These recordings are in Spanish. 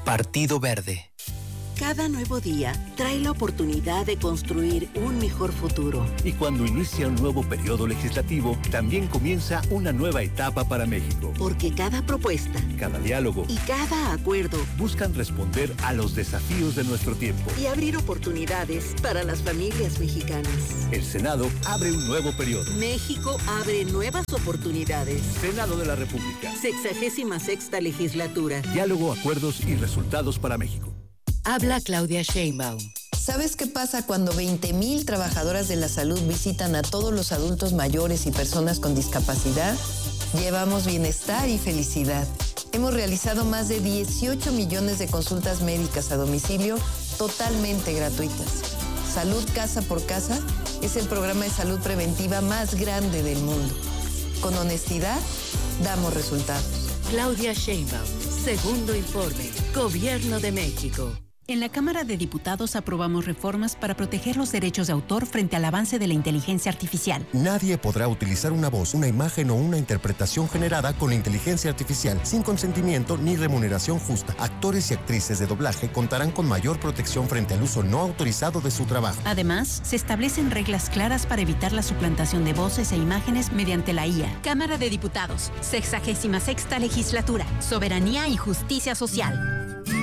Partido Verde. Cada nuevo día trae la oportunidad de construir un mejor futuro. Y cuando inicia un nuevo periodo legislativo, también comienza una nueva etapa para México. Porque cada propuesta, cada diálogo y cada acuerdo buscan responder a los desafíos de nuestro tiempo. Y abrir oportunidades para las familias mexicanas. El Senado abre un nuevo periodo. México abre nuevas oportunidades. Senado de la República. 66ª legislatura. Diálogo, acuerdos y resultados para México. Habla Claudia Sheinbaum. ¿Sabes qué pasa cuando 20,000 trabajadoras de la salud visitan a todos los adultos mayores y personas con discapacidad? Llevamos bienestar y felicidad. Hemos realizado más de 18 millones de consultas médicas a domicilio totalmente gratuitas. Salud Casa por Casa es el programa de salud preventiva más grande del mundo. Con honestidad, damos resultados. Claudia Sheinbaum, segundo informe, Gobierno de México. En la Cámara de Diputados aprobamos reformas para proteger los derechos de autor frente al avance de la inteligencia artificial. Nadie podrá utilizar una voz, una imagen o una interpretación generada con la inteligencia artificial sin consentimiento ni remuneración justa. Actores y actrices de doblaje contarán con mayor protección frente al uso no autorizado de su trabajo. Además, se establecen reglas claras para evitar la suplantación de voces e imágenes mediante la IA. Cámara de Diputados, 66ª legislatura, soberanía y justicia social.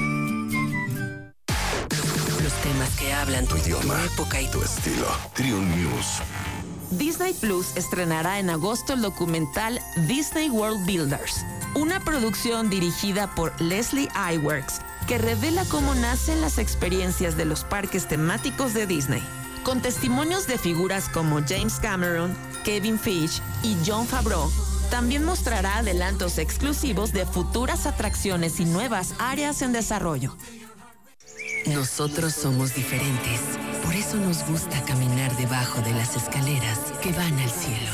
Los temas que hablan tu idioma, tu época y tu estilo. Trio News. Disney Plus estrenará en agosto el documental Disney World Builders, una producción dirigida por Leslie Iwerks que revela cómo nacen las experiencias de los parques temáticos de Disney, con testimonios de figuras como James Cameron, Kevin Feige y Jon Favreau. También mostrará adelantos exclusivos de futuras atracciones y nuevas áreas en desarrollo. Nosotros somos diferentes, por eso nos gusta caminar debajo de las escaleras que van al cielo.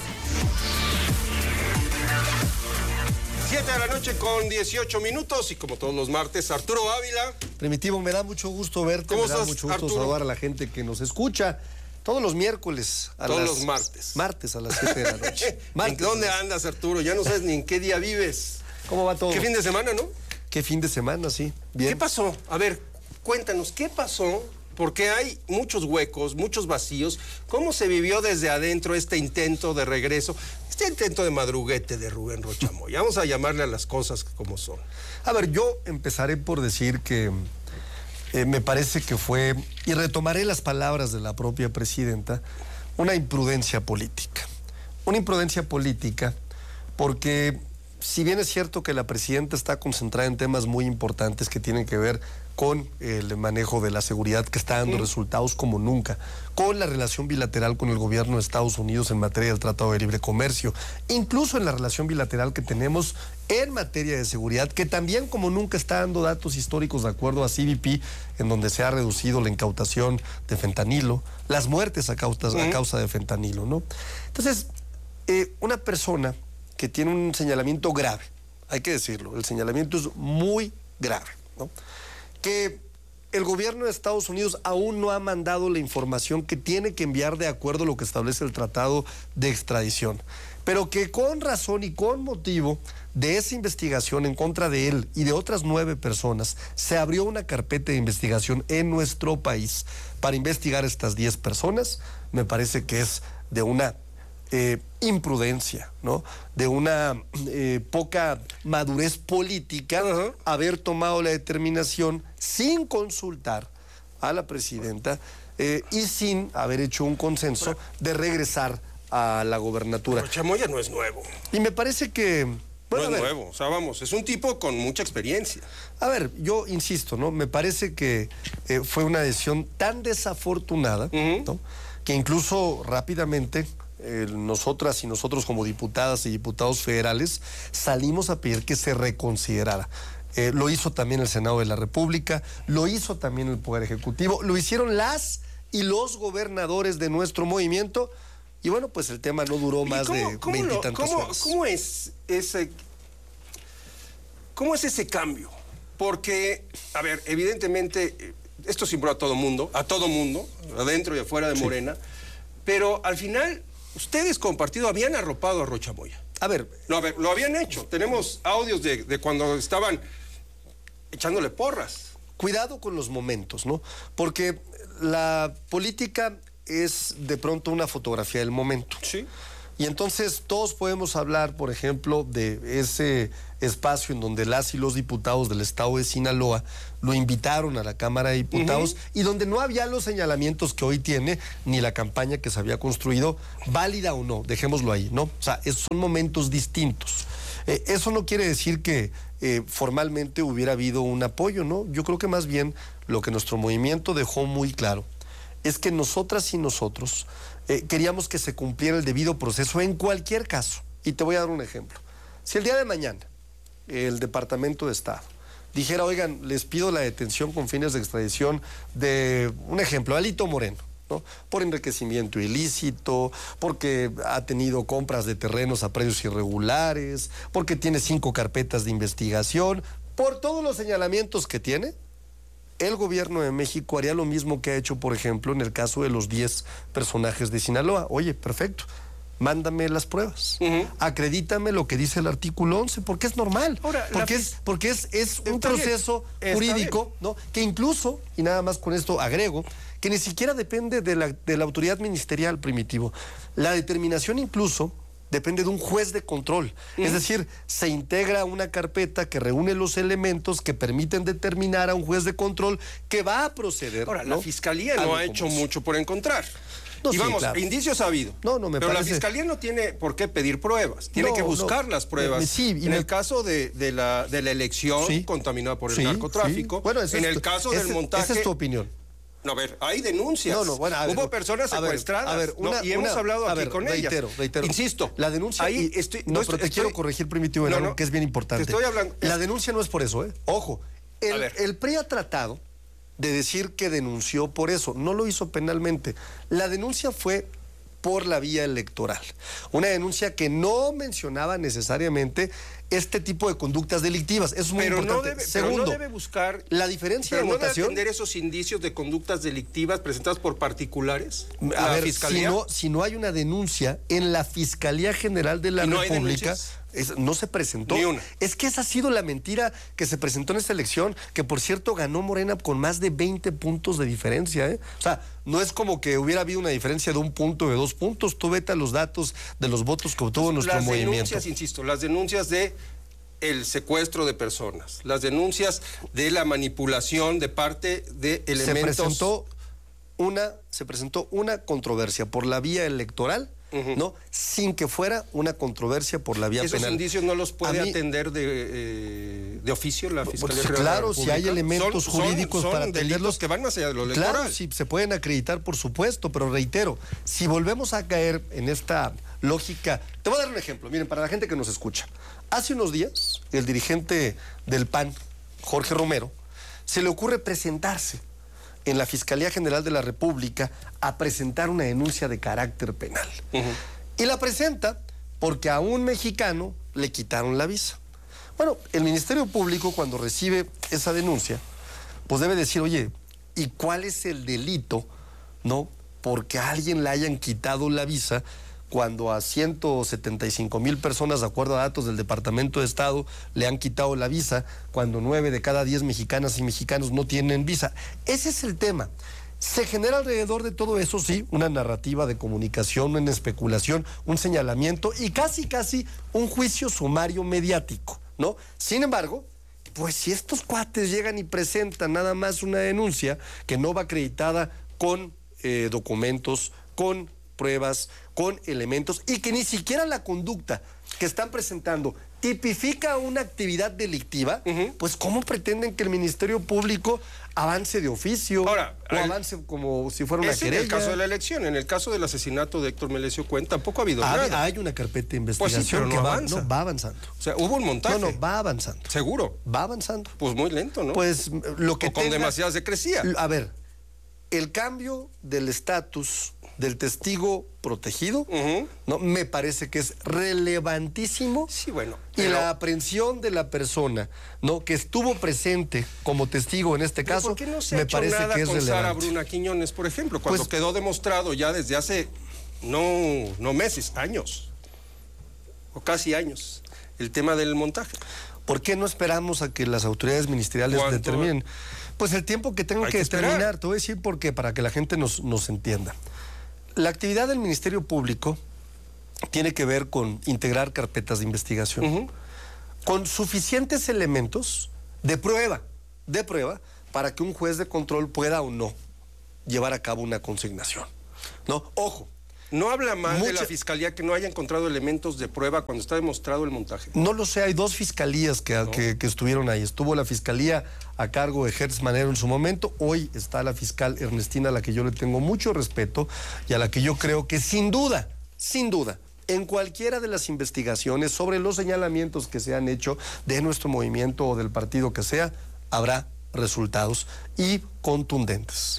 7 de la noche con 18 minutos y como todos los martes, Arturo Ávila. Primitivo, me da mucho gusto verte, ¿Cómo me da estás, mucho gusto Arturo? saludar a la gente que nos escucha todos los miércoles. Todos los martes. Martes a las 7 de la noche. ¿En dónde andas, Arturo? Ya no sabes ni en qué día vives. ¿Cómo va todo? ¿Qué fin de semana, no? ¿Qué fin de semana, sí? Bien. ¿Qué pasó? A ver, cuéntanos, ¿qué pasó? Porque hay muchos huecos, muchos vacíos. ¿Cómo se vivió desde adentro este intento de regreso, este intento de madruguete de Rubén Rocha Moya? Vamos a llamarle a las cosas como son. A ver, yo empezaré por decir que me parece que fue, y retomaré las palabras de la propia presidenta, una imprudencia política. Una imprudencia política porque, si bien es cierto que la presidenta está concentrada en temas muy importantes que tienen que ver con el manejo de la seguridad, que está dando resultados como nunca, con la relación bilateral con el gobierno de Estados Unidos en materia del Tratado de Libre Comercio, incluso en la relación bilateral que tenemos en materia de seguridad, que también como nunca está dando datos históricos de acuerdo a CBP, en donde se ha reducido la incautación de fentanilo, las muertes a causa de fentanilo, ¿no? Entonces, una persona que tiene un señalamiento grave, hay que decirlo, el señalamiento es muy grave, ¿no? Que el gobierno de Estados Unidos aún no ha mandado la información que tiene que enviar de acuerdo a lo que establece el tratado de extradición, pero que con razón y con motivo de esa investigación en contra de él y de otras 9 personas, se abrió una carpeta de investigación en nuestro país para investigar a estas 10 personas. Me parece que es de una imprudencia, ¿no? De una poca madurez política haber tomado la determinación sin consultar a la presidenta y sin haber hecho un consenso de regresar a la gobernatura. Pero Chamoya no es nuevo. Y me parece que... Bueno, no es nuevo, o sea, vamos, es un tipo con mucha experiencia. A ver, yo insisto, ¿no? Me parece que fue una decisión tan desafortunada, ¿no? Que incluso rápidamente... nosotras y nosotros como diputadas y diputados federales salimos a pedir que se reconsiderara. Lo hizo también el Senado de la República, lo hizo también el Poder Ejecutivo, lo hicieron las y los gobernadores de nuestro movimiento y bueno, pues el tema no duró más de 20 y tantas horas. ¿Cómo es ese cambio? Porque, a ver, evidentemente esto simbró a todo mundo, adentro y afuera de Morena, pero al final... Ustedes como partido habían arropado a Rocha Moya. A ver, lo habían hecho. Tenemos audios de cuando estaban echándole porras. Cuidado con los momentos, ¿no? Porque la política es de pronto una fotografía del momento. Sí. Y entonces todos podemos hablar, por ejemplo, de ese espacio en donde las y los diputados del estado de Sinaloa lo invitaron a la Cámara de Diputados y donde no había los señalamientos que hoy tiene, ni la campaña que se había construido, válida o no, dejémoslo ahí, ¿no? O sea, son momentos distintos. Eso no quiere decir que formalmente hubiera habido un apoyo, ¿no? Yo creo que más bien lo que nuestro movimiento dejó muy claro es que nosotras y nosotros queríamos que se cumpliera el debido proceso en cualquier caso. Y te voy a dar un ejemplo. Si el día de mañana el Departamento de Estado dijera, oigan, les pido la detención con fines de extradición de, un ejemplo, Alito Moreno, ¿no? Por enriquecimiento ilícito, porque ha tenido compras de terrenos a precios irregulares, porque tiene 5 carpetas de investigación, por todos los señalamientos que tiene, el gobierno de México haría lo mismo que ha hecho, por ejemplo, en el caso de los 10 personajes de Sinaloa. Oye, perfecto, mándame las pruebas. Acredítame lo que dice el artículo 11, porque es normal. Ahora, porque es un proceso jurídico, ¿no? Que incluso, y nada más con esto agrego, que ni siquiera depende de la autoridad ministerial, Primitivo. La determinación incluso depende de un juez de control. Es decir, se integra una carpeta que reúne los elementos que permiten determinar a un juez de control que va a proceder. Ahora, ¿no? La Fiscalía no ha hecho mucho por encontrar. No, y vamos, claro, indicios ha habido. Pero parece... la Fiscalía no tiene por qué pedir pruebas. Tiene que buscar las pruebas. En el caso de la elección contaminada por el narcotráfico, bueno, en el caso del montaje... Esa es tu opinión. No, a ver, hay denuncias. Bueno, hubo personas secuestradas. Y hemos hablado aquí con ellas. Reitero. Insisto. La denuncia... pero te quiero corregir, Primitivo, en algo que es bien importante. Te estoy hablando... La denuncia no es por eso, ¿eh? Ojo. El PRI ha tratado de decir que denunció por eso. No lo hizo penalmente. La denuncia fue por la vía electoral. Una denuncia que no mencionaba necesariamente este tipo de conductas delictivas. Eso es muy importante. Segundo, no debe buscar la diferencia de votación. ¿No debe atender esos indicios de conductas delictivas presentadas por particulares? A ver, Fiscalía. Si no hay una denuncia en la Fiscalía General de la República, no se presentó. Ni una. Es que esa ha sido la mentira que se presentó en esta elección, que por cierto ganó Morena con más de 20 puntos de diferencia, ¿eh? O sea, no es como que hubiera habido una diferencia de 1 punto, de 2 puntos. Tú vete a los datos de los votos que obtuvo nuestro movimiento. Las denuncias, insisto, las denuncias de el secuestro de personas, las denuncias de la manipulación de parte de elementos... Se presentó una controversia por la vía electoral, ¿no? Sin que fuera una controversia por la vía penal. ¿Esos indicios no los puede atender de oficio la Fiscalía General? Claro, si hay elementos jurídicos para atenderlos que van más allá de lo electoral. Claro, sí, se pueden acreditar, por supuesto, pero reitero, si volvemos a caer en esta lógica... Te voy a dar un ejemplo, miren, para la gente que nos escucha. Hace unos días, el dirigente del PAN, Jorge Romero, se le ocurre presentarse en la Fiscalía General de la República a presentar una denuncia de carácter penal. Y la presenta porque a un mexicano le quitaron la visa. Bueno, el Ministerio Público, cuando recibe esa denuncia, pues debe decir, oye, ¿y cuál es el delito, no? Porque a alguien le hayan quitado la visa cuando a 175,000 personas, de acuerdo a datos del Departamento de Estado, le han quitado la visa, cuando 9 de cada 10 mexicanas y mexicanos no tienen visa. Ese es el tema. Se genera alrededor de todo eso, sí, una narrativa de comunicación, una especulación, un señalamiento y casi un juicio sumario mediático, ¿no? Sin embargo, pues si estos cuates llegan y presentan nada más una denuncia que no va acreditada con documentos, con pruebas, con elementos, y que ni siquiera la conducta que están presentando tipifica una actividad delictiva, pues ¿cómo pretenden que el Ministerio Público avance de oficio? Ahora, o avance como si fuera una querella? En el caso de la elección, en el caso del asesinato de Héctor Melesio Cuen, tampoco ha habido nada. Hay una carpeta de investigación que va avanzando. O sea, hubo un montaje. No, va avanzando. ¿Seguro? Va avanzando. Pues muy lento, ¿no? Pues lo que con demasiada secrecía. A ver, el cambio del estatus del testigo protegido, ¿no? Me parece que es relevantísimo. Sí, bueno. Y la aprehensión de la persona, ¿no? Que estuvo presente como testigo en este caso, ¿por qué no se me ha hecho parece nada que es con relevante. Sara Bruna Quiñones, por ejemplo, cuando quedó demostrado ya desde hace no meses, años, o casi años, el tema del montaje? ¿Por qué no esperamos a que las autoridades ministeriales determinen? Pues el tiempo que tengo que determinar. Te voy a decir por qué, para que la gente nos entienda. La actividad del Ministerio Público tiene que ver con integrar carpetas de investigación con suficientes elementos de prueba, para que un juez de control pueda o no llevar a cabo una consignación. ¿No? Ojo. ¿No habla mal de la Fiscalía que no haya encontrado elementos de prueba cuando está demostrado el montaje? No lo sé, hay dos fiscalías que estuvieron ahí. Estuvo la fiscalía a cargo de Gertz Manero en su momento, hoy está la fiscal Ernestina, a la que yo le tengo mucho respeto y a la que yo creo que sin duda, en cualquiera de las investigaciones sobre los señalamientos que se han hecho de nuestro movimiento o del partido que sea, habrá resultados y contundentes.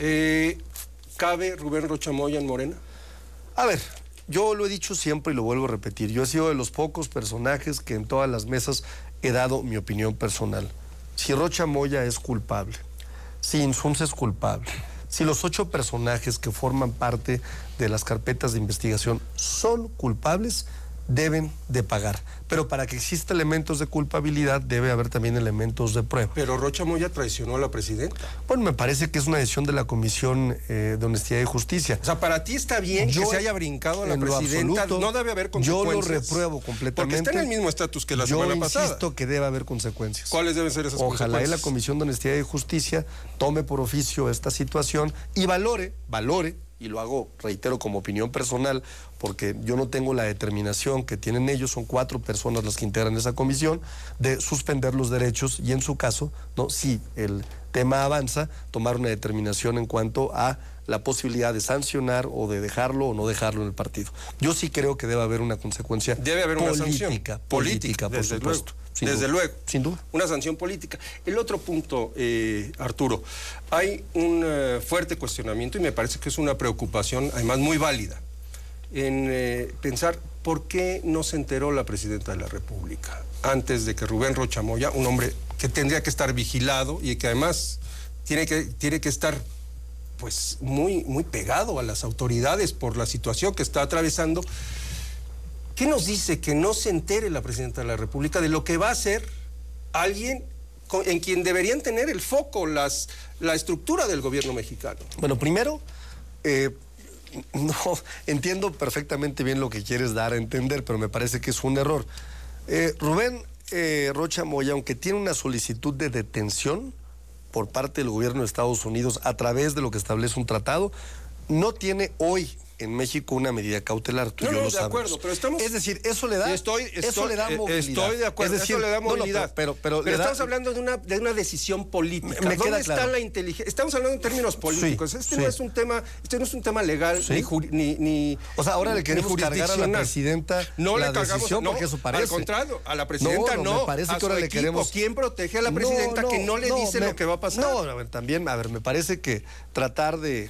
¿Cabe Rubén Rocha Moya en Morena? A ver, yo lo he dicho siempre y lo vuelvo a repetir. Yo he sido de los pocos personajes que en todas las mesas he dado mi opinión personal. Si Rocha Moya es culpable, si Insunza es culpable, si los 8 personajes que forman parte de las carpetas de investigación son culpables, deben de pagar. Pero para que exista elementos de culpabilidad debe haber también elementos de prueba. Pero Rocha Moya traicionó a la presidenta. Bueno, me parece que es una decisión de la Comisión de Honestidad y Justicia. O sea, para ti está bien que se haya brincado a la presidenta. Absoluto, no debe haber consecuencias. Yo lo repruebo completamente. Porque está en el mismo estatus que la semana pasada. Yo insisto que debe haber consecuencias. ¿Cuáles deben ser esas consecuencias? Ojalá la Comisión de Honestidad y Justicia tome por oficio esta situación y valore, y lo hago, reitero, como opinión personal, porque yo no tengo la determinación que tienen ellos, son 4 personas las que integran esa comisión, de suspender los derechos y en su caso, no, si el tema avanza, tomar una determinación en cuanto a la posibilidad de sancionar o de dejarlo o no dejarlo en el partido. Yo sí creo que debe haber una consecuencia. Debe haber una sanción política, por supuesto. Desde luego. Sin duda. Una sanción política. El otro punto, Arturo, hay un fuerte cuestionamiento y me parece que es una preocupación, además muy válida, en pensar por qué no se enteró la presidenta de la República antes de que Rubén Rocha Moya, un hombre que tendría que estar vigilado y que además tiene que estar pues muy pegado a las autoridades por la situación que está atravesando. ¿Qué nos dice que no se entere la presidenta de la República de lo que va a hacer alguien en quien deberían tener el foco la estructura del gobierno mexicano? Bueno, primero, no entiendo perfectamente bien lo que quieres dar a entender, pero me parece que es un error. Rubén Rocha Moya, aunque tiene una solicitud de detención por parte del gobierno de Estados Unidos a través de lo que establece un tratado, no tiene hoy en México una medida cautelar. Tú y yo lo sabemos. De acuerdo, pero estamos... Es decir, eso le da movilidad. Estoy de acuerdo, eso le da movilidad. Pero estamos hablando de una decisión política. ¿Dónde está la inteligencia? Estamos hablando en términos políticos. Este no es un tema legal, ni o sea, ahora le queremos cargar a la presidenta la decisión, porque eso parece. Al contrario, a la presidenta no. Me parece que ahora le queremos... ¿Quién protege a la presidenta que no le dice lo que va a pasar? No, me parece que tratar de...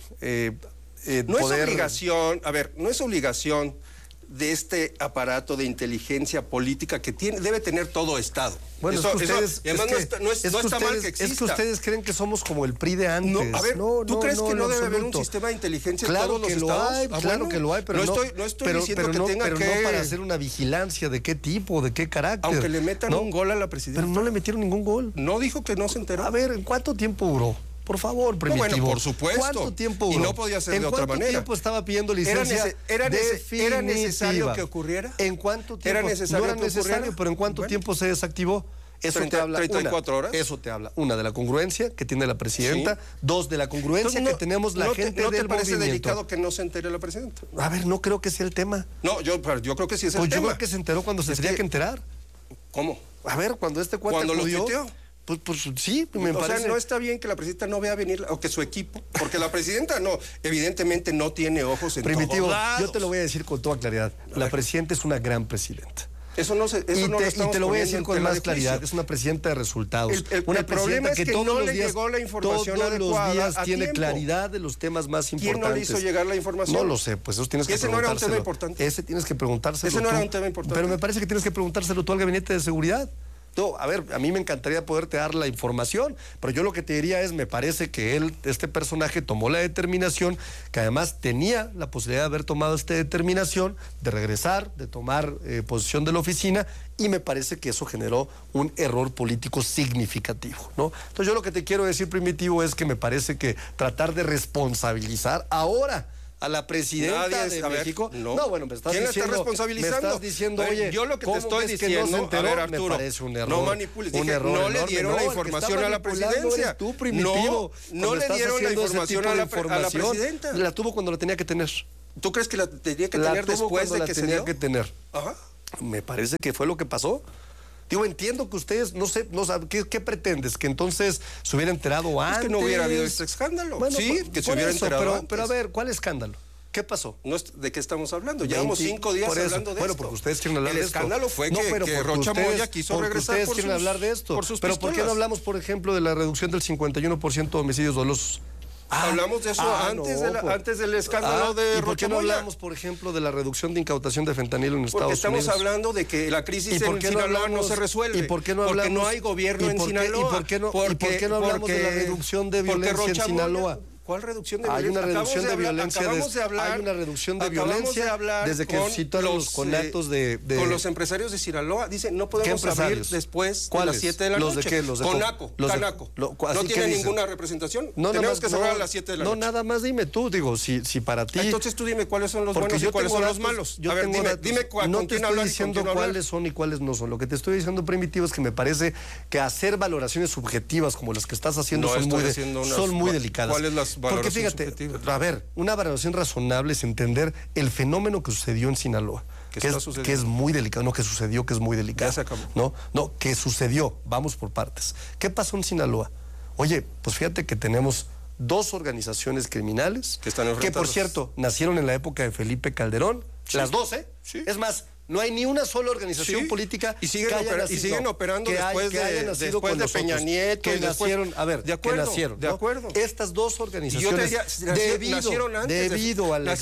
no es obligación, no es obligación de este aparato de inteligencia política que debe tener todo Estado. Bueno, no está mal que exista. Es que ustedes creen que somos como el PRI de antes. ¿Tú crees que no debe haber un sistema de inteligencia en todos los estados? Claro que lo hay, pero no estoy diciendo que tenga que... Pero no para hacer una vigilancia de qué tipo, de qué carácter. Aunque le metan un gol a la presidenta. Pero no le metieron ningún gol. No dijo que no se enteró. A ver, ¿en cuánto tiempo duró? Por favor, Primitivo. Bueno, por supuesto. ¿Cuánto tiempo duró? Y no podía ser de otra manera. ¿En cuánto tiempo estaba pidiendo licencia? ¿Era necesario que ocurriera? ¿En cuánto tiempo? ¿Era necesario no era necesario, pero ¿en cuánto tiempo se desactivó? Eso 34 horas. Eso te habla, una, de la congruencia que tiene la presidenta, dos, de la congruencia que tenemos la gente del movimiento. ¿No te parece delicado que no se entere la presidenta? A ver, no creo que sea el tema. No, yo creo que sí es el tema. Yo creo que se enteró cuando se tenía que enterar. ¿Cómo? A ver, cuando este cuate cuando lo tuiteó. Pues sí, me parece. O sea, no está bien que la presidenta no vea venir, o que su equipo, porque la presidenta evidentemente no tiene ojos en Primitivo, todos lados. Yo te lo voy a decir con toda claridad. La presidenta es una gran presidenta. Eso no y te lo voy a decir con más claridad. Es una presidenta de resultados. El problema es que no le llegó la información adecuada. Todos los días tiene claridad de los temas más importantes. ¿Quién no le hizo llegar la información? No lo sé, pues eso tienes que preguntárselo. Ese no era un tema importante. Ese tienes que preguntárselo. Ese no era un tema importante. Pero me parece que tienes que preguntárselo tú al gabinete de seguridad. No, a ver, a mí me encantaría poderte dar la información, pero yo lo que te diría es, me parece que este personaje tomó la determinación, que además tenía la posibilidad de haber tomado esta determinación, de regresar, de tomar posesión de la oficina, y me parece que eso generó un error político significativo, ¿no? Entonces yo lo que te quiero decir, Primitivo, es que me parece que tratar de responsabilizar ahora a la presidenta de México. No, bueno, me estás ¿quién diciendo, la está responsabilizando? Me estás diciendo, oye, yo lo que te estoy diciendo, no se enteró? a ver, Arturo, me parece un error. No manipules, dije, error no le enorme. dieron la información a la presidencia. Eres tú, Primitivo. No le dieron la información a la presidenta. La tuvo cuando la tenía que tener. ¿Tú crees que la tenía que tener después de que se dio? La tenía que tener. Ajá. Me parece que fue lo que pasó. Digo, entiendo que ustedes, no sé, ¿qué pretendes? ¿Que entonces se hubiera enterado antes? Es que no hubiera habido este escándalo. Bueno, sí, que se hubiera enterado antes. Pero a ver, ¿cuál escándalo? ¿Qué pasó? ¿De qué estamos hablando? Llevamos 5 días hablando de bueno, esto. Porque ustedes quieren hablar de esto. El escándalo fue que Rocha Moya quiso regresar ustedes quieren hablar de esto. Por sus pero pistolas. ¿por qué no hablamos, por ejemplo, de la reducción del 51% de homicidios dolosos? Hablamos de eso antes del escándalo de Rocha Moya. ¿Y por qué no hablamos, por ejemplo, de la reducción de incautación de fentanilo en Estados Unidos? Porque estamos hablando de que la crisis en Sinaloa no se resuelve. ¿Y por qué no hablamos? Porque no hay gobierno en Sinaloa. ¿Y por qué no hablamos de la reducción de violencia en Sinaloa? ¿Cuál reducción de violencia? Hay una reducción de violencia. Hay una reducción de violencia desde que citaron los conatos de... Con los empresarios de Sinaloa. Dicen, no podemos abrir después de las 7 de la noche. ¿Los de qué? Conaco, Canaco. ¿No tiene ninguna representación? Tenemos que cerrar a las 7 de la noche. No, nada más dime tú, digo, si para ti... Entonces tú dime cuáles son los buenos y cuáles son los malos. A ver, dime no te estoy diciendo cuáles son y cuáles no son. Lo que te estoy diciendo, Primitivo, es que me parece que hacer valoraciones subjetivas como las que estás haciendo son muy delicadas. ¿Cuáles las valoraciones? Porque fíjate, a ver, una valoración razonable es entender el fenómeno que sucedió en Sinaloa, que es muy delicado, no que sucedió, que es muy delicado. Ya se acabó. No, que sucedió, vamos por partes. ¿Qué pasó en Sinaloa? Oye, pues fíjate que tenemos 2 organizaciones criminales que por cierto, nacieron en la época de Felipe Calderón, las 2, ¿eh? Sí. Es más, no hay ni una sola organización política y siguen operando después de Peña Nieto, que nacieron, a ver, de acuerdo, que nacieron, de acuerdo. Estas 2 organizaciones debido a la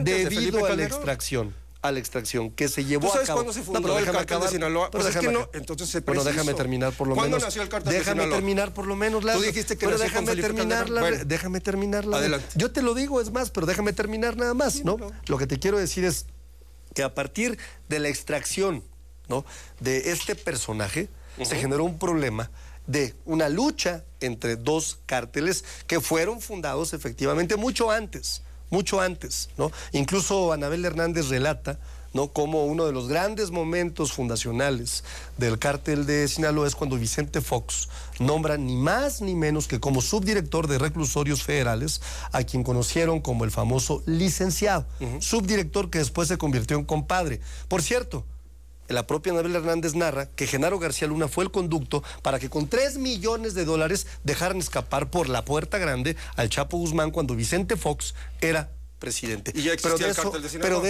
extracción que se llevó a cabo. ¿Tú sabes cuándo se fundó el cártel de Sinaloa? Pues es que no, entonces se precisó. Bueno, déjame terminar por lo menos. ¿Cuándo nació el cártel de Sinaloa? Déjame terminar por lo menos. Tú dijiste que nació con Felipe Calderón. Bueno, déjame terminarla. Adelante. Yo te lo digo, es más, pero déjame terminar nada más, ¿no? Lo que te quiero decir es que a partir de la extracción, ¿no?, de este personaje, se generó un problema de una lucha entre 2 cárteles que fueron fundados efectivamente mucho antes, ¿no? Incluso Anabel Hernández relata, ¿no?, como uno de los grandes momentos fundacionales del cártel de Sinaloa es cuando Vicente Fox nombra ni más ni menos que como subdirector de reclusorios federales a quien conocieron como el famoso licenciado, subdirector que después se convirtió en compadre. Por cierto, la propia Anabel Hernández narra que Genaro García Luna fue el conducto para que con $3 millones dejaran escapar por la puerta grande al Chapo Guzmán cuando Vicente Fox era presidente. Y ya existía el cártel de Sinaloa. Pero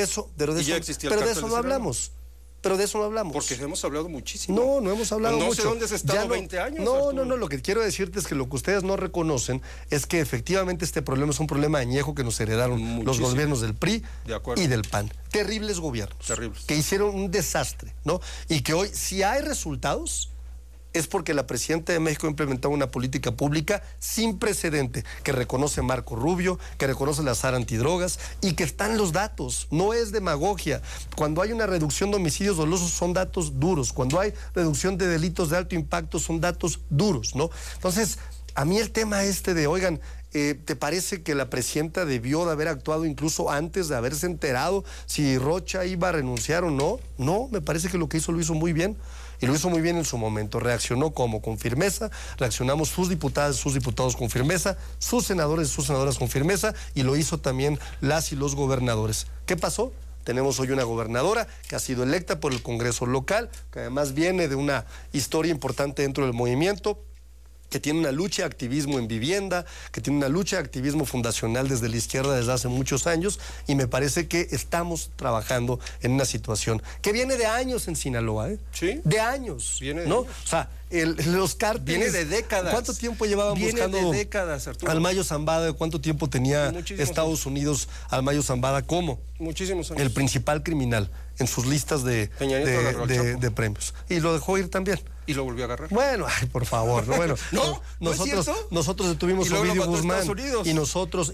de eso no hablamos. Pero de eso no hablamos. Porque hemos hablado muchísimo. No hemos hablado mucho. No sé dónde has estado 20 años. No, lo que quiero decirte es que lo que ustedes no reconocen es que efectivamente este problema es un problema añejo que nos heredaron los gobiernos del PRI y del PAN. Terribles gobiernos. Terribles. Que hicieron un desastre, ¿no? Y que hoy, si hay resultados, es porque la presidenta de México ha implementado una política pública sin precedente, que reconoce Marco Rubio, que reconoce la SAR antidrogas y que están los datos, no es demagogia. Cuando hay una reducción de homicidios dolosos son datos duros, cuando hay reducción de delitos de alto impacto son datos duros, ¿no? Entonces, a mí el tema de, oigan, ¿te parece que la presidenta debió de haber actuado incluso antes de haberse enterado si Rocha iba a renunciar o no? No, me parece que lo que hizo lo hizo muy bien. Y lo hizo muy bien en su momento. Reaccionó con firmeza, reaccionamos sus diputadas, sus diputados con firmeza, sus senadores y sus senadoras con firmeza, y lo hizo también las y los gobernadores. ¿Qué pasó? Tenemos hoy una gobernadora que ha sido electa por el Congreso local, que además viene de una historia importante dentro del movimiento, que tiene una lucha de activismo en vivienda, que tiene una lucha de activismo fundacional desde la izquierda desde hace muchos años, y me parece que estamos trabajando en una situación que viene de años en Sinaloa, ¿eh? Sí. De años, viene de ¿no? años. O sea, los cárteles... Viene de décadas. ¿Cuánto tiempo llevaban buscando de décadas, Arturo. al Mayo Zambada? ¿Cuánto tiempo tenía Estados Unidos al Mayo Zambada como muchísimos años, el principal criminal en sus listas de premios? Y lo dejó ir también. Y lo volvió a agarrar. Bueno, ay, por favor, no, bueno. ¿No es cierto? Nosotros detuvimos a Ovidio Guzmán y nosotros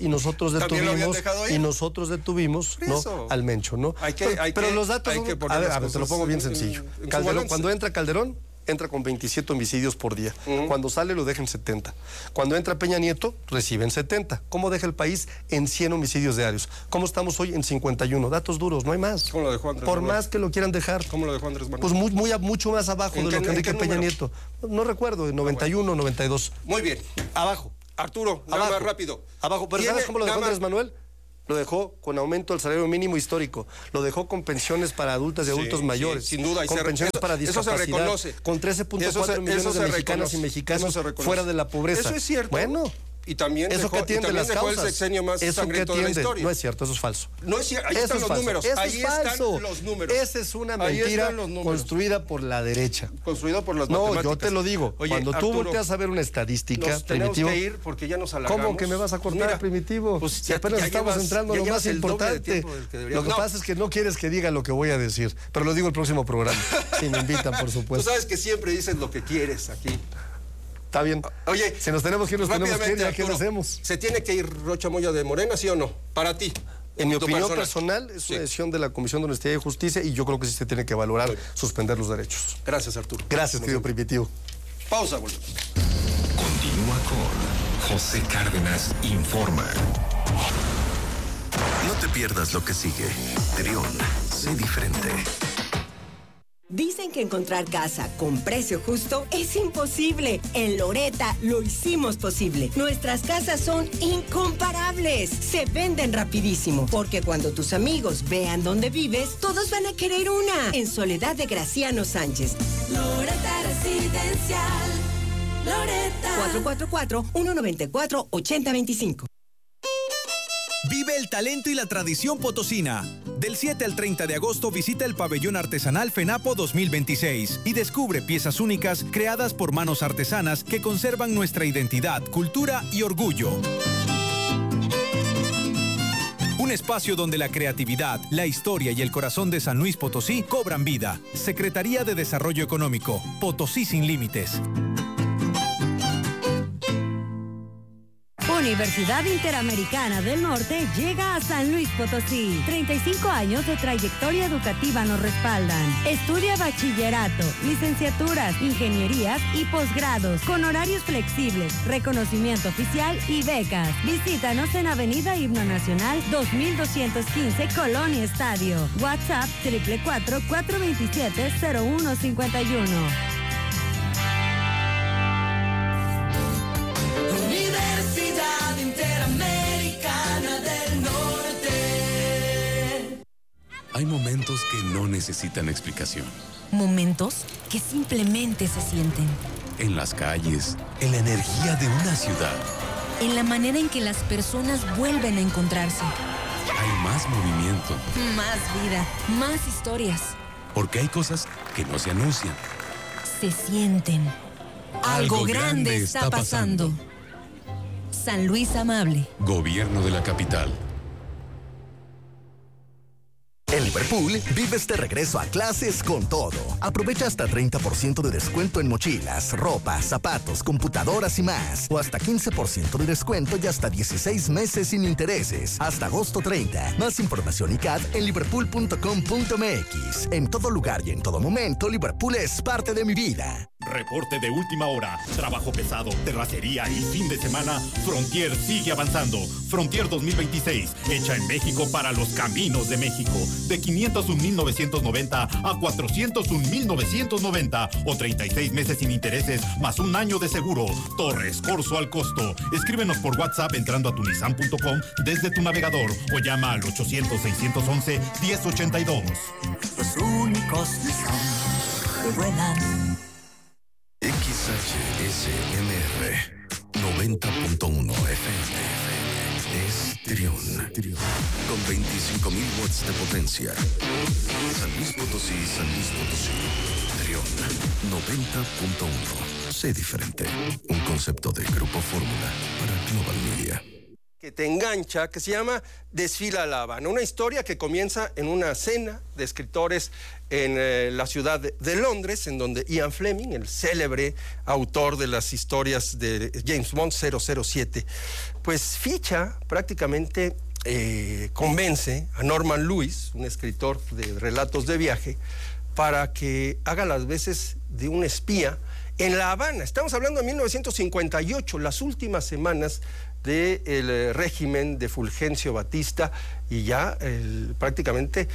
detuvimos, ¿no? Al Mencho, ¿no? Pero los datos, a ver, te lo pongo bien sencillo. Calderón, cuando entra Calderón, entra con 27 homicidios por día. Cuando sale lo deja en 70. Cuando entra Peña Nieto, reciben 70. ¿Cómo deja el país? En 100 homicidios diarios. ¿Cómo estamos hoy? En 51. Datos duros, no hay más. ¿Cómo lo dejó Andrés Por Manuel? Más que lo quieran dejar. ¿Cómo lo dejó Andrés Manuel? Pues mucho más abajo de lo que Enrique Peña Nieto. No recuerdo, 91, 92. Muy bien. Abajo. Arturo, nada más rápido. Abajo, pero ¿sabes cómo lo dejó Andrés Manuel? Lo dejó con aumento del salario mínimo histórico. Lo dejó con pensiones para adultas y adultos mayores. Sin duda. Con pensiones para discapacidad. Eso se reconoce. Con 13.4 millones de mexicanas y mexicanos fuera de la pobreza. Eso es cierto. Bueno. Y también eso que atiende las causas. El sexenio más sangriento de la historia. No es cierto, eso es falso. No es cierto, ahí están los números. Ahí están los números. Esa es una mentira construida por la derecha. Construida por las matemáticas. No, yo te lo digo. Oye, cuando tú volteas a ver una estadística, nos Primitivo, tenemos que ir porque ya nos alargamos. ¿Cómo que me vas a cortar, Primitivo? Pues si apenas estamos entrando en lo más importante. Lo que pasa es que no quieres que diga lo que voy a decir, pero lo digo el próximo programa. Si me invitan, por supuesto. Tú sabes que siempre dices lo que quieres aquí. Está bien. Oye, si nos tenemos que ir, nos tenemos que ir, ¿ya qué lo hacemos? ¿Se tiene que ir Rocha Moya de Morena, sí o no? Para ti. En mi opinión personal, es una decisión de la Comisión de Honestidad y Justicia y yo creo que sí se tiene que valorar suspender los derechos. Gracias, Arturo. Gracias, querido Primitivo. Pausa, volvemos. Continúa con José Cárdenas Informa. No te pierdas lo que sigue. Trión, sé diferente. Dicen que encontrar casa con precio justo es imposible. En Loretta lo hicimos posible. Nuestras casas son incomparables. Se venden rapidísimo. Porque cuando tus amigos vean dónde vives, todos van a querer una. En Soledad de Graciano Sánchez. Loretta Residencial. Loretta. 444-194-8025. Vive el talento y la tradición potosina. Del 7 al 30 de agosto visita el pabellón artesanal FENAPO 2026 y descubre piezas únicas creadas por manos artesanas que conservan nuestra identidad, cultura y orgullo. Un espacio donde la creatividad, la historia y el corazón de San Luis Potosí cobran vida. Secretaría de Desarrollo Económico. Potosí sin límites. Universidad Interamericana del Norte llega a San Luis Potosí. 35 años de trayectoria educativa nos respaldan. Estudia bachillerato, licenciaturas, ingenierías y posgrados con horarios flexibles, reconocimiento oficial y becas. Visítanos en Avenida Himno Nacional 2215, Colonia Estadio. WhatsApp 444-427-0151. Universidad Interamericana del Norte. Hay momentos que no necesitan explicación. Momentos que simplemente se sienten. En las calles, en la energía de una ciudad. En la manera en que las personas vuelven a encontrarse. Hay más movimiento. Más vida, más historias. Porque hay cosas que no se anuncian. Se sienten. Algo grande está pasando. San Luis Amable. Gobierno de la capital. En Liverpool, vives de regreso a clases con todo. Aprovecha hasta 30% de descuento en mochilas, ropa, zapatos, computadoras y más. O hasta 15% de descuento y hasta 16 meses sin intereses. Hasta agosto 30. Más información y CAD en liverpool.com.mx. En todo lugar y en todo momento, Liverpool es parte de mi vida. Reporte de última hora. Trabajo pesado, terracería y fin de semana. Frontier sigue avanzando. Frontier 2026, hecha en México para los caminos de México. De 501,990 a 401,990 o 36 meses sin intereses más un año de seguro. Torres Corso al costo. Escríbenos por WhatsApp entrando a tunisan.com desde tu navegador o llama al 800-611-1082. Los únicos Nissan que vuelan. XHSMR 90.1 FM es Trión, con 25,000 watts de potencia. San Luis Potosí, Trión 90.1. Sé diferente. Un concepto de Grupo Fórmula para Global Media. que te engancha, que se llama Desfila La Habana, una historia que comienza en una cena de escritores en la ciudad de Londres, en donde Ian Fleming, el célebre autor de las historias de James Bond 007, pues ficha prácticamente, convence a Norman Lewis, un escritor de relatos de viaje, para que haga las veces de un espía en La Habana. Estamos hablando de 1958, las últimas semanas del régimen de Fulgencio Batista, y ya prácticamente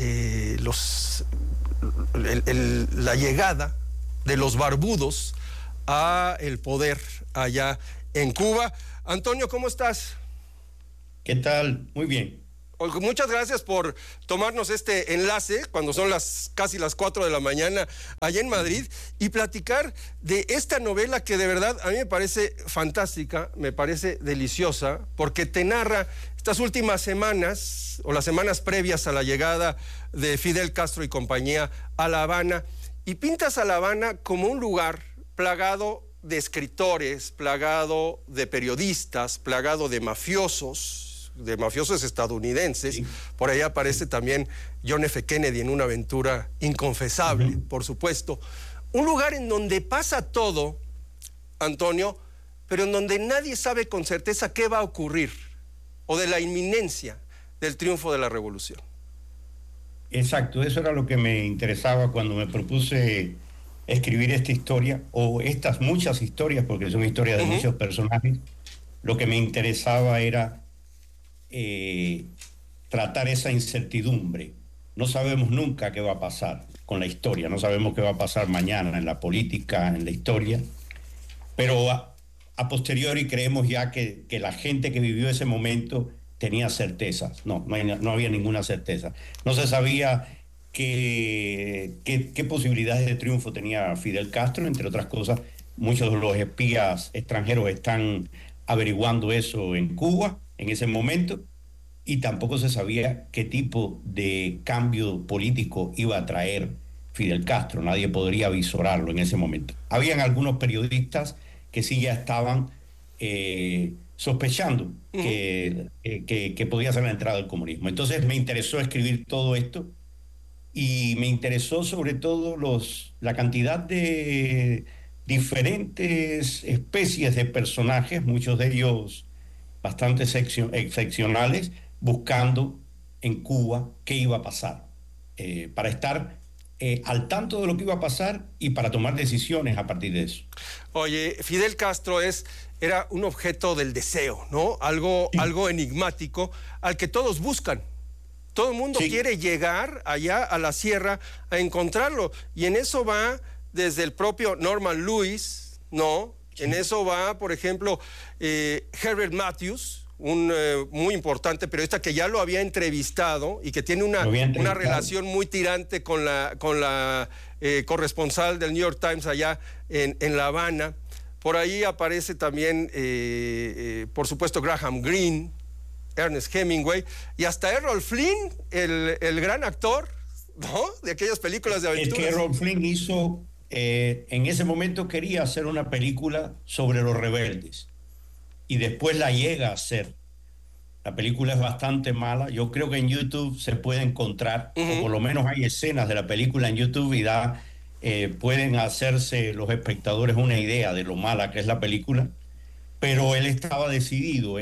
la llegada de los barbudos a el poder allá en Cuba. Antonio, ¿cómo estás? ¿Qué tal? Muy bien. Muchas gracias por tomarnos este enlace cuando son casi las 4 de la mañana allá en Madrid y platicar de esta novela que de verdad a mí me parece fantástica, me parece deliciosa, porque te narra estas últimas semanas o las semanas previas a la llegada de Fidel Castro y compañía a La Habana, y pintas a La Habana como un lugar plagado de escritores, plagado de periodistas, plagado de mafiosos estadounidenses. Sí. Por ahí aparece también John F. Kennedy en una aventura inconfesable, por supuesto. Un lugar en donde pasa todo, Antonio, pero en donde nadie sabe con certeza qué va a ocurrir o de la inminencia del triunfo de la revolución. Exacto, eso era lo que me interesaba cuando me propuse escribir esta historia, o estas muchas historias, porque son historias de muchos personajes. Lo que me interesaba era tratar esa incertidumbre. No sabemos nunca qué va a pasar con la historia, no sabemos qué va a pasar mañana en la política, en la historia, pero a posteriori creemos ya que la gente que vivió ese momento tenía certezas. No había ninguna certeza. No se sabía qué posibilidades de triunfo tenía Fidel Castro, entre otras cosas. Muchos de los espías extranjeros están averiguando eso en Cuba en ese momento, y tampoco se sabía qué tipo de cambio político iba a traer Fidel Castro. Nadie podría visorarlo en ese momento. Habían algunos periodistas que sí ya estaban sospechando que podía ser la entrada del comunismo. Entonces me interesó escribir todo esto, y me interesó sobre todo la cantidad de diferentes especies de personajes, muchos de ellos bastante excepcionales, buscando en Cuba qué iba a pasar, para estar al tanto de lo que iba a pasar y para tomar decisiones a partir de eso. Oye, Fidel Castro era un objeto del deseo, ¿no? Algo enigmático al que todos buscan. Todo el mundo quiere llegar allá a la sierra a encontrarlo, y en eso va desde el propio Norman Lewis, ¿no? En eso va, por ejemplo, Herbert Matthews, un muy importante periodista que ya lo había entrevistado y que tiene una relación muy tirante con la corresponsal del New York Times allá en La Habana. Por ahí aparece también, por supuesto, Graham Greene, Ernest Hemingway, y hasta Errol Flynn, el gran actor, ¿no?, de aquellas películas de aventuras. Es que Errol Flynn hizo... en ese momento quería hacer una película sobre los rebeldes, y después la llega a hacer. La película es bastante mala. Yo creo que en YouTube se puede encontrar, o por lo menos hay escenas de la película en YouTube, y pueden hacerse los espectadores una idea de lo mala que es la película. Pero él estaba decidido,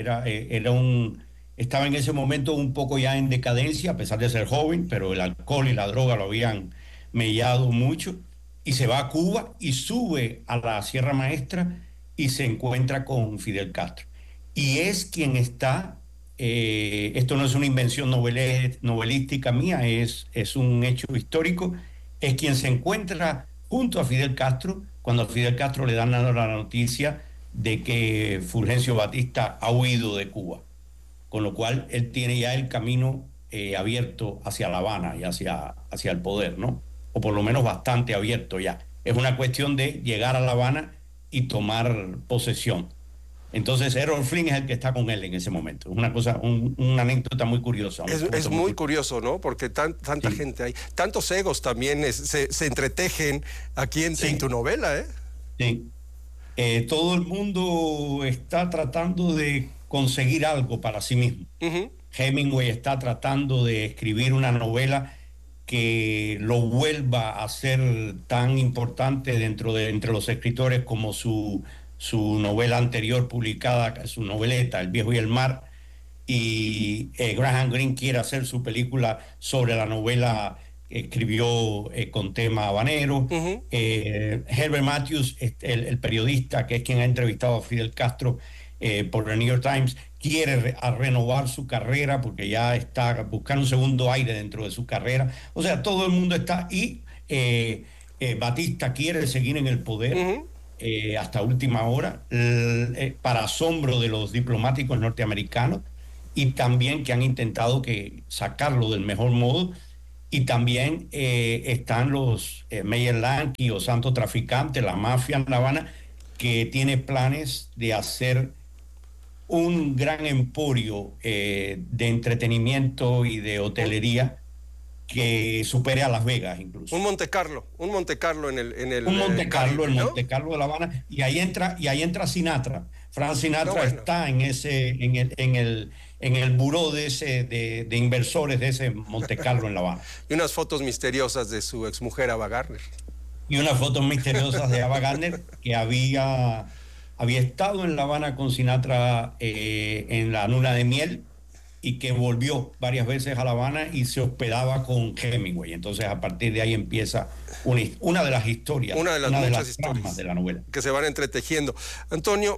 estaba en ese momento un poco ya en decadencia, a pesar de ser joven, pero el alcohol y la droga lo habían mellado mucho. Y se va a Cuba y sube a la Sierra Maestra y se encuentra con Fidel Castro. Y es quien está, esto no es una invención novelística mía, es un hecho histórico, es quien se encuentra junto a Fidel Castro cuando a Fidel Castro le dan la noticia de que Fulgencio Batista ha huido de Cuba. Con lo cual él tiene ya el camino abierto hacia La Habana y hacia el poder, ¿no? O por lo menos bastante abierto ya. Es una cuestión de llegar a La Habana y tomar posesión. Entonces Errol Flynn es el que está con él en ese momento. Es una cosa, una anécdota muy curiosa. Es muy curioso, ¿no? Porque tanta gente hay. Tantos egos también se entretejen aquí en tu novela, ¿eh? Sí. Todo el mundo está tratando de conseguir algo para sí mismo. Hemingway está tratando de escribir una novela que lo vuelva a ser tan importante entre los escritores como su novela anterior publicada, su noveleta El viejo y el mar, y Graham Greene quiere hacer su película sobre la novela que escribió con tema habanero. Herbert Matthews, el periodista que es quien ha entrevistado a Fidel Castro por el New York Times, quiere renovar su carrera porque ya está buscando un segundo aire dentro de su carrera. O sea, todo el mundo está, y Batista quiere seguir en el poder hasta última hora, para asombro de los diplomáticos norteamericanos, y también que han intentado sacarlo del mejor modo. Y también están los Meyer Lansky o Santo Traficante, la mafia en La Habana, que tiene planes de hacer un gran emporio de entretenimiento y de hotelería que supere a Las Vegas incluso. Un Monte Carlo en el un Monte Carlo, Caribe, el ¿no? Monte Carlo de La Habana, y ahí entra Sinatra. Frank Sinatra está en el buró de inversores de ese Monte Carlo en La Habana. Y unas fotos misteriosas de su exmujer Ava Gardner. Y unas fotos misteriosas de Ava Gardner, que había estado en La Habana con Sinatra en la luna de miel, y que volvió varias veces a La Habana y se hospedaba con Hemingway. Entonces, a partir de ahí empieza una de las historias, una de las muchas historias tramas de la novela, que se van entretejiendo. Antonio,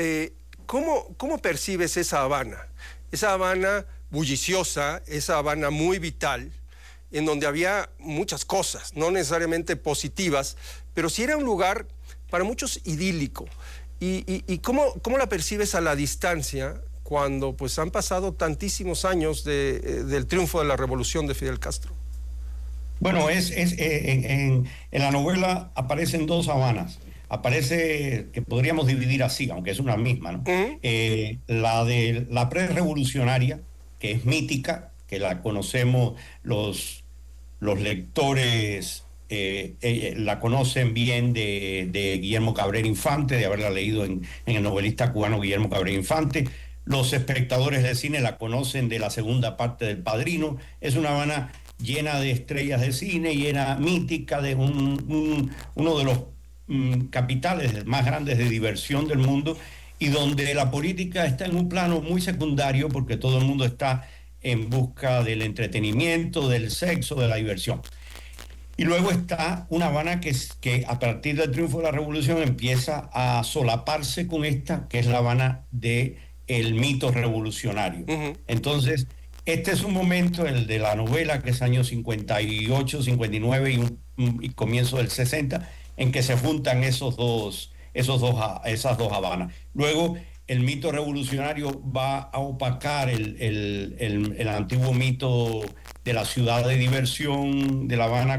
¿cómo percibes esa Habana? Esa Habana bulliciosa, esa Habana muy vital, en donde había muchas cosas, no necesariamente positivas, pero sí era un lugar para muchos idílico. ¿Y cómo la percibes a la distancia cuando pues han pasado tantísimos años del triunfo de la revolución de Fidel Castro? Bueno, en la novela aparecen dos Habanas. Aparece, que podríamos dividir así, aunque es una misma, ¿no? La de la pre-revolucionaria, que es mítica, que la conocemos los lectores, la conocen bien de Guillermo Cabrera Infante, de haberla leído en el novelista cubano Guillermo Cabrera Infante. Los espectadores de cine la conocen de la segunda parte del Padrino. Es una Habana llena de estrellas de cine, llena mítica, de uno de los capitales más grandes de diversión del mundo, y donde la política está en un plano muy secundario, porque todo el mundo está en busca del entretenimiento, del sexo, de la diversión. Y luego está una Habana que a partir del triunfo de la revolución empieza a solaparse con esta, que es la Habana del mito revolucionario. Entonces, este es un momento, el de la novela, que es años 58, 59 y comienzo del 60, en que se juntan esas dos Habanas. Luego, el mito revolucionario va a opacar el antiguo mito de la ciudad de diversión, de La Habana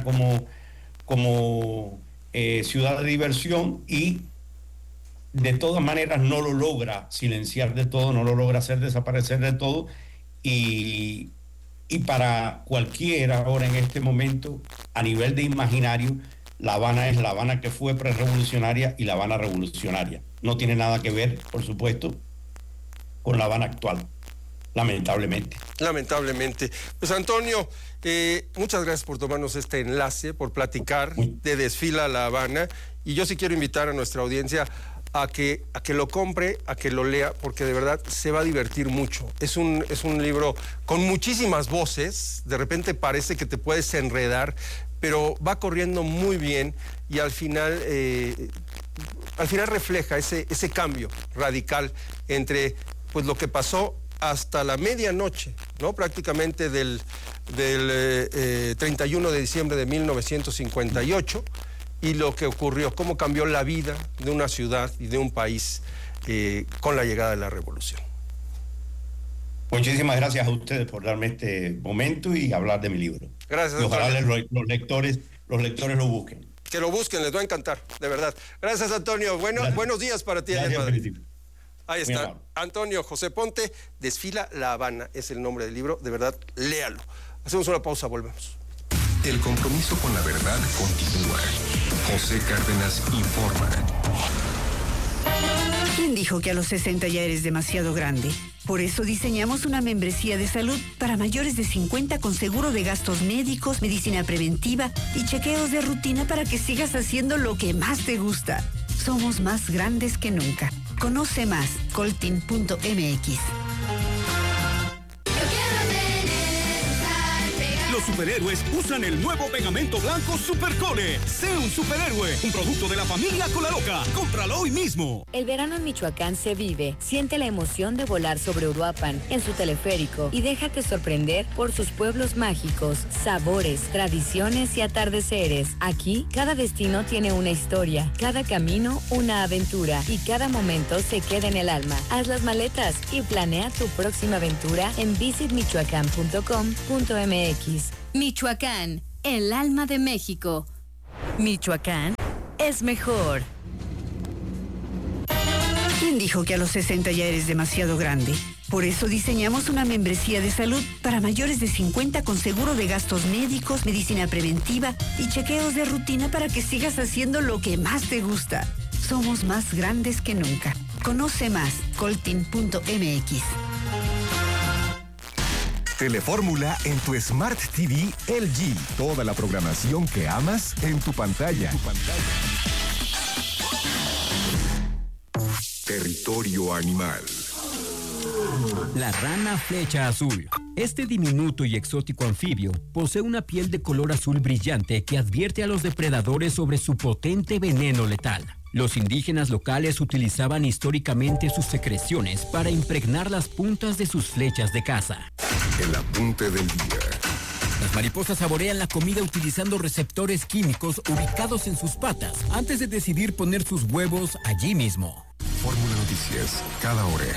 como ciudad de diversión, y de todas maneras no lo logra silenciar de todo, no lo logra hacer desaparecer de todo, y para cualquiera ahora en este momento, a nivel de imaginario, La Habana es La Habana que fue prerevolucionaria y La Habana revolucionaria. No tiene nada que ver, por supuesto, con La Habana actual, lamentablemente. Lamentablemente. Pues Antonio, muchas gracias por tomarnos este enlace, por platicar de Desfila La Habana, y yo sí quiero invitar a nuestra audiencia a que lo compre, a que lo lea, porque de verdad se va a divertir mucho. Es un libro con muchísimas voces, de repente parece que te puedes enredar, pero va corriendo muy bien, y al final refleja ese cambio radical entre pues lo que pasó hasta la medianoche, ¿no? Prácticamente del 31 de diciembre de 1958, y lo que ocurrió, cómo cambió la vida de una ciudad y de un país con la llegada de la revolución. Muchísimas gracias a ustedes por darme este momento y hablar de mi libro. Gracias. Y ojalá los lectores lo busquen. Que lo busquen, les va a encantar, de verdad. Gracias, Antonio. Buenos días para ti. Ahí está, Antonio José Ponte, Desfila La Habana, es el nombre del libro, de verdad, léalo. Hacemos una pausa, volvemos. El compromiso con la verdad continúa. José Cárdenas informa. En ¿Quién dijo que a los 60 ya eres demasiado grande? Por eso diseñamos una membresía de salud para mayores de 50 con seguro de gastos médicos, medicina preventiva y chequeos de rutina para que sigas haciendo lo que más te gusta. Somos más grandes que nunca. Conoce más, coltin.mx. Los superhéroes usan el nuevo pegamento blanco Supercole. Sé un superhéroe, un producto de la familia Colaloca. Cómpralo hoy mismo. El verano en Michoacán se vive. Siente la emoción de volar sobre Uruapan en su teleférico y déjate sorprender por sus pueblos mágicos, sabores, tradiciones y atardeceres. Aquí, cada destino tiene una historia, cada camino una aventura y cada momento se queda en el alma. Haz las maletas y planea tu próxima aventura en visitmichoacán.com.mx. Michoacán, el alma de México. Michoacán es mejor. ¿Quién dijo que a los 60 ya eres demasiado grande? Por eso diseñamos una membresía de salud para mayores de 50 con seguro de gastos médicos, medicina preventiva y chequeos de rutina para que sigas haciendo lo que más te gusta. Somos más grandes que nunca. Conoce más, coltin.mx. Telefórmula en tu Smart TV LG. Toda la programación que amas en tu pantalla. Territorio animal. La rana flecha azul. Este diminuto y exótico anfibio posee una piel de color azul brillante que advierte a los depredadores sobre su potente veneno letal. Los indígenas locales utilizaban históricamente sus secreciones para impregnar las puntas de sus flechas de caza. El apunte del día. Las mariposas saborean la comida utilizando receptores químicos ubicados en sus patas antes de decidir poner sus huevos allí mismo. Fórmula Noticias, cada hora.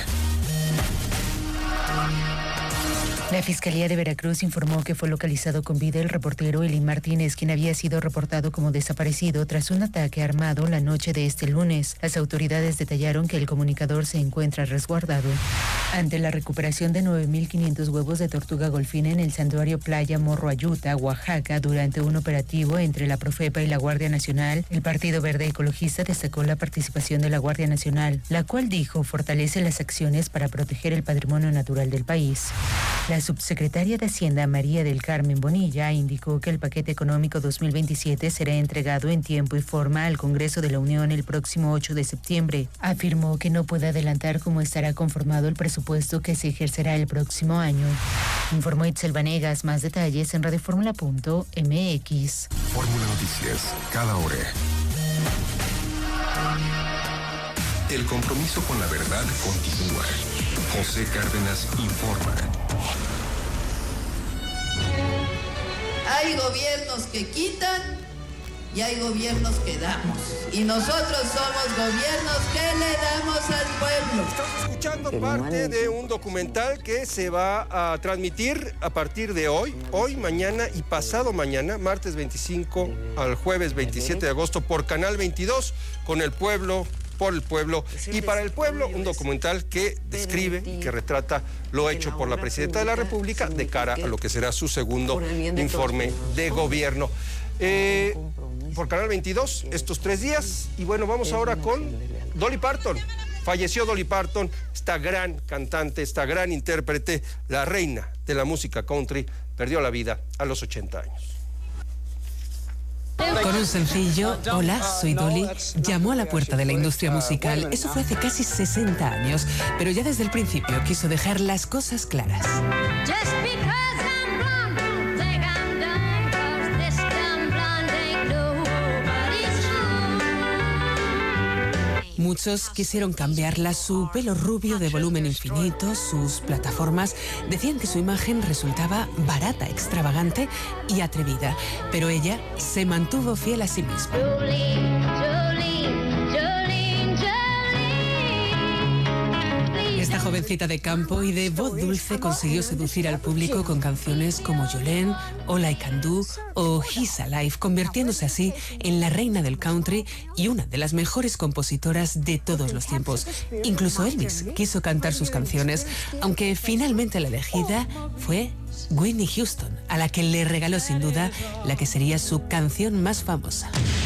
La Fiscalía de Veracruz informó que fue localizado con vida el reportero Eli Martínez, quien había sido reportado como desaparecido tras un ataque armado la noche de este lunes. Las autoridades detallaron que el comunicador se encuentra resguardado. Ante la recuperación de 9.500 huevos de tortuga golfina en el santuario Playa Morro Ayuta, Oaxaca, durante un operativo entre la Profepa y la Guardia Nacional, el Partido Verde Ecologista destacó la participación de la Guardia Nacional, la cual dijo fortalece las acciones para proteger el patrimonio natural del país. La subsecretaria de Hacienda, María del Carmen Bonilla, indicó que el paquete económico 2027 será entregado en tiempo y forma al Congreso de la Unión el próximo 8 de septiembre. Afirmó que no puede adelantar cómo estará conformado el presupuesto que se ejercerá el próximo año. Informó Itzel Vanegas. Más detalles en radioformula.mx. Fórmula Noticias, cada hora. El compromiso con la verdad continúa. José Cárdenas informa. Hay gobiernos que quitan y hay gobiernos que damos. Y nosotros somos gobiernos que le damos al pueblo. Estamos escuchando parte de un documental que se va a transmitir a partir de hoy, mañana y pasado mañana, martes 25 al jueves 27 de agosto por Canal 22, con el pueblo, por el pueblo y para el pueblo, un documental que describe y que retrata lo hecho por la presidenta de la República de cara a lo que será su segundo informe de gobierno. Por Canal 22, estos 3 días. Y bueno, vamos ahora con Dolly Parton. Falleció Dolly Parton, esta gran cantante, esta gran intérprete, la reina de la música country, perdió la vida a los 80 años. Con un sencillo, Hola, soy Dolly, llamó a la puerta de la industria musical. Eso fue hace casi 60 años, pero ya desde el principio quiso dejar las cosas claras. Muchos quisieron cambiarla, su pelo rubio de volumen infinito, sus plataformas. Decían que su imagen resultaba barata, extravagante y atrevida, pero ella se mantuvo fiel a sí misma. Esta jovencita de campo y de voz dulce consiguió seducir al público con canciones como Jolene, All I Can Do o He's Alive, convirtiéndose así en la reina del country y una de las mejores compositoras de todos los tiempos. Incluso Elvis quiso cantar sus canciones, aunque finalmente la elegida fue Whitney Houston, a la que le regaló sin duda la que sería su canción más famosa.